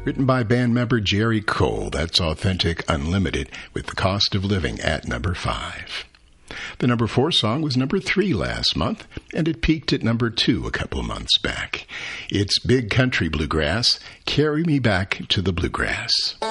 written by band member Jerry Cole. That's Authentic Unlimited with The Cost of Living at number 5. The number 4 song was number 3 last month, and it peaked at number 2 a couple of months back. It's Big Country Bluegrass, Carry Me Back to the Bluegrass.